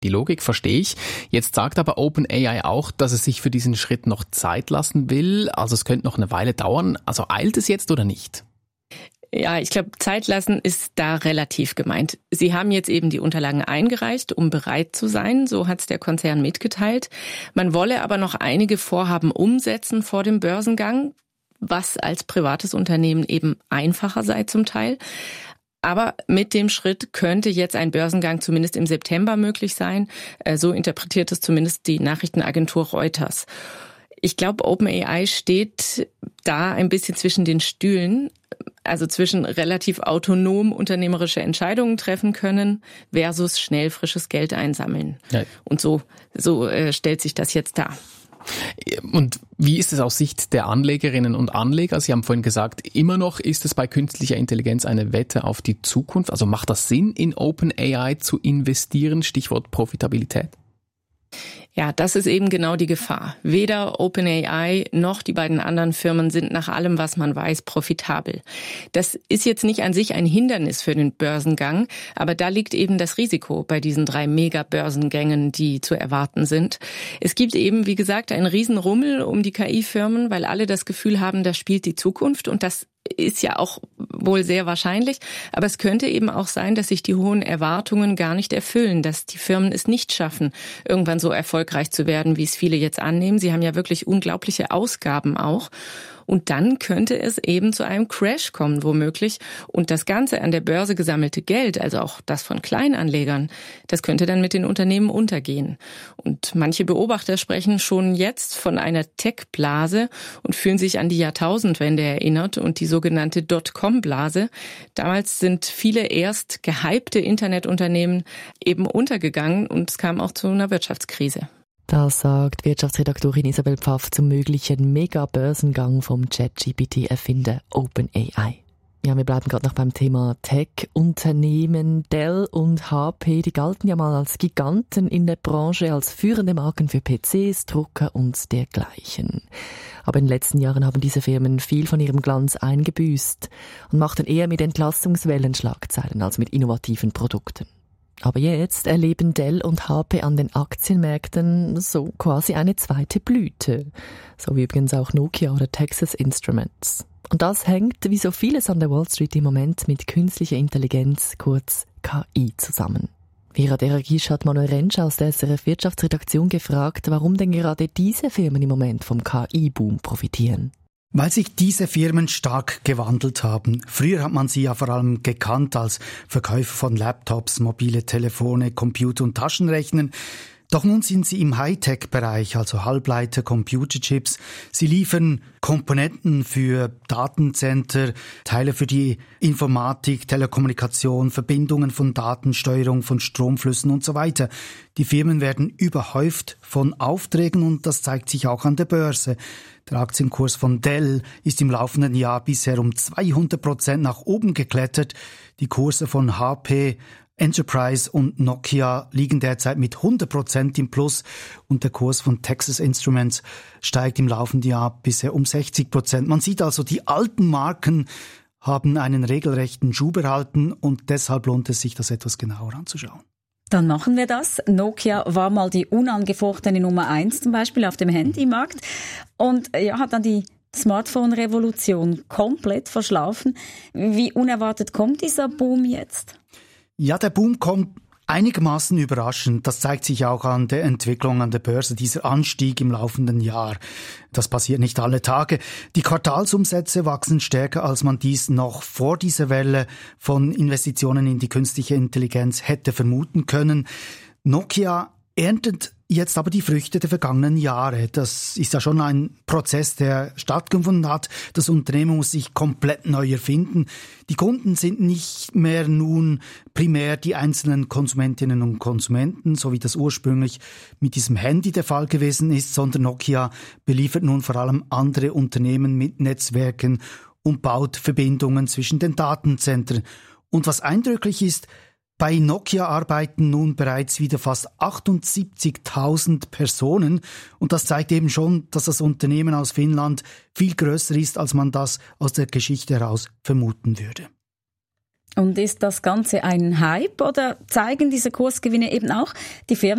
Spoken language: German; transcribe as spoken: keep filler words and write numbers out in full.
Die Logik verstehe ich. Jetzt sagt aber OpenAI auch, dass es sich für diesen Schritt noch Zeit lassen will. Also es könnte noch eine Weile dauern. Also eilt es jetzt oder nicht? Ja, ich glaube, Zeit lassen ist da relativ gemeint. Sie haben jetzt eben die Unterlagen eingereicht, um bereit zu sein. So hat es der Konzern mitgeteilt. Man wolle aber noch einige Vorhaben umsetzen vor dem Börsengang, was als privates Unternehmen eben einfacher sei zum Teil. Aber mit dem Schritt könnte jetzt ein Börsengang zumindest im September möglich sein. So interpretiert es zumindest die Nachrichtenagentur Reuters. Ich glaube, OpenAI steht da ein bisschen zwischen den Stühlen, also zwischen relativ autonom unternehmerische Entscheidungen treffen können versus schnell frisches Geld einsammeln. Ja. Und so, so äh, stellt sich das jetzt dar. Und wie ist es aus Sicht der Anlegerinnen und Anleger? Sie haben vorhin gesagt, immer noch ist es bei künstlicher Intelligenz eine Wette auf die Zukunft. Also macht das Sinn, in OpenAI zu investieren? Stichwort Profitabilität. Ja, das ist eben genau die Gefahr. Weder OpenAI noch die beiden anderen Firmen sind nach allem, was man weiß, profitabel. Das ist jetzt nicht an sich ein Hindernis für den Börsengang, aber da liegt eben das Risiko bei diesen drei Mega-Börsengängen, die zu erwarten sind. Es gibt eben, wie gesagt, einen Riesenrummel um die K I-Firmen, weil alle das Gefühl haben, da spielt die Zukunft, und das ist ja auch wohl sehr wahrscheinlich. Aber es könnte eben auch sein, dass sich die hohen Erwartungen gar nicht erfüllen, dass die Firmen es nicht schaffen, irgendwann so erfolgreich zu werden, wie es viele jetzt annehmen. Sie haben ja wirklich unglaubliche Ausgaben auch. Und dann könnte es eben zu einem Crash kommen, womöglich. Und das ganze an der Börse gesammelte Geld, also auch das von Kleinanlegern, das könnte dann mit den Unternehmen untergehen. Und manche Beobachter sprechen schon jetzt von einer Tech-Blase und fühlen sich an die Jahrtausendwende erinnert und die sogenannte Dotcom-Blase. Damals sind viele erst gehypte Internetunternehmen eben untergegangen und es kam auch zu einer Wirtschaftskrise. Das sagt Wirtschaftsredaktorin Isabel Pfaff zum möglichen Mega-Börsengang vom ChatGPT-Erfinder OpenAI. Ja, wir bleiben gerade noch beim Thema Tech-Unternehmen. Dell und H P, die galten ja mal als Giganten in der Branche, als führende Marken für P Cs, Drucker und dergleichen. Aber in den letzten Jahren haben diese Firmen viel von ihrem Glanz eingebüßt und machten eher mit Entlastungswellen Schlagzeilen als mit innovativen Produkten. Aber jetzt erleben Dell und H P an den Aktienmärkten so quasi eine zweite Blüte. So wie übrigens auch Nokia oder Texas Instruments. Und das hängt, wie so vieles an der Wall Street im Moment, mit künstlicher Intelligenz, kurz K I, zusammen. Vera Deragisch hat Manuel Rentsch aus der S R F Wirtschaftsredaktion gefragt, warum denn gerade diese Firmen im Moment vom K I-Boom profitieren. Weil sich diese Firmen stark gewandelt haben. Früher hat man sie ja vor allem gekannt als Verkäufer von Laptops, mobile Telefone, Computer und Taschenrechnern. Doch nun sind sie im Hightech-Bereich, also Halbleiter, Computerchips. Sie liefern Komponenten für Datencenter, Teile für die Informatik, Telekommunikation, Verbindungen von Daten, Steuerung von Stromflüssen und so weiter. Die Firmen werden überhäuft von Aufträgen und das zeigt sich auch an der Börse. Der Aktienkurs von Dell ist im laufenden Jahr bisher um zweihundert Prozent nach oben geklettert. Die Kurse von H P, Enterprise und Nokia liegen derzeit mit hundert Prozent im Plus und der Kurs von Texas Instruments steigt im laufenden Jahr bisher um sechzig Prozent. Man sieht also, die alten Marken haben einen regelrechten Schub erhalten und deshalb lohnt es sich, das etwas genauer anzuschauen. Dann machen wir das. Nokia war mal die unangefochtene Nummer eins zum Beispiel auf dem Handymarkt und ja, hat dann die Smartphone-Revolution komplett verschlafen. Wie unerwartet kommt dieser Boom jetzt? Ja, der Boom kommt einigermaßen überraschend. Das zeigt sich auch an der Entwicklung an der Börse, dieser Anstieg im laufenden Jahr. Das passiert nicht alle Tage. Die Quartalsumsätze wachsen stärker, als man dies noch vor dieser Welle von Investitionen in die künstliche Intelligenz hätte vermuten können. Nokia erntet jetzt aber die Früchte der vergangenen Jahre. Das ist ja schon ein Prozess, der stattgefunden hat. Das Unternehmen muss sich komplett neu erfinden. Die Kunden sind nicht mehr nun primär die einzelnen Konsumentinnen und Konsumenten, so wie das ursprünglich mit diesem Handy der Fall gewesen ist, sondern Nokia beliefert nun vor allem andere Unternehmen mit Netzwerken und baut Verbindungen zwischen den Datenzentren. Und was eindrücklich ist, bei Nokia arbeiten nun bereits wieder fast achtundsiebzigtausend Personen und das zeigt eben schon, dass das Unternehmen aus Finnland viel größer ist, als man das aus der Geschichte heraus vermuten würde. Und ist das Ganze ein Hype oder zeigen diese Kursgewinne eben auch, die Firmen